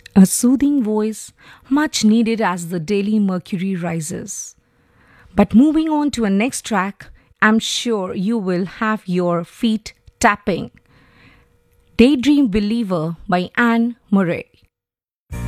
A soothing voice, much needed as the daily mercury rises. But moving on to a next track, I'm sure you will have your feet tapping. Daydream Believer by Anne Murray.